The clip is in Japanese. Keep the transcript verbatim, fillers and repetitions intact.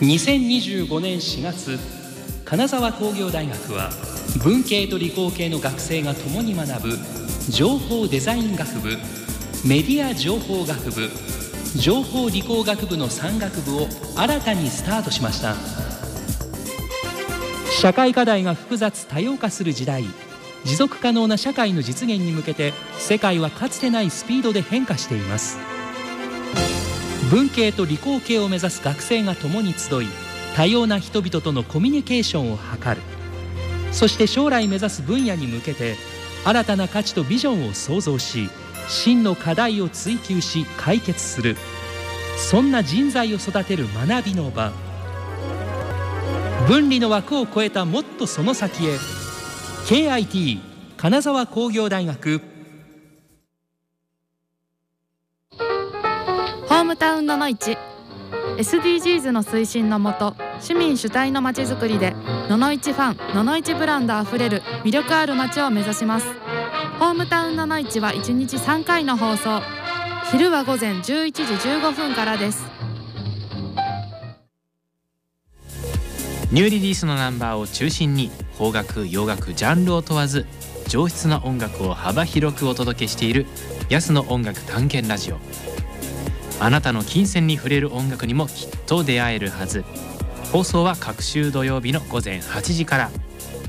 にせんにじゅうごねんしがつ、金沢工業大学は文系と理工系の学生が共に学ぶ情報デザイン学部、メディア情報学部、情報理工学部のさん学部を新たにスタートしました。社会課題が複雑多様化する時代、持続可能な社会の実現に向けて世界はかつてないスピードで変化しています。文系と理工系を目指す学生が共に集い、多様な人々とのコミュニケーションを図る。そして将来目指す分野に向けて新たな価値とビジョンを創造し、真の課題を追求し解決する。そんな人材を育てる学びの場。分離の枠を超えたもっとその先へ。 ケーアイティー 金沢工業大学。 ホームタウンののいち エスディージーズ の推進のもと、市民主体のまちづくりでののいちファン、ののいちブランドあふれる魅力ある街を目指します。ホームタウンののいちはいちにちさんかいの放送。昼は午前じゅういちじじゅうごふんからです。 ニューリリースのナンバーを中心に邦楽、洋楽、ジャンルを問わず上質な音楽を幅広くお届けしている安の音楽探検ラジオ。あなたの金銭に触れる音楽にもきっと出会えるはず。放送は各週土曜日の午前はちじから。